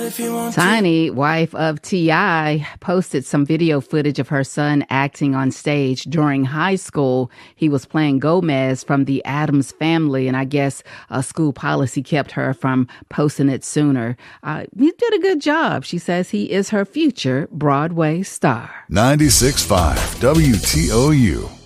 Tiny, wife of T.I., posted some video footage of her son acting on stage during high school. He was playing Gomez from the Addams Family, and I guess a school policy kept her from posting it sooner. He did a good job. She says he is her future Broadway star. 96.5 WTOU.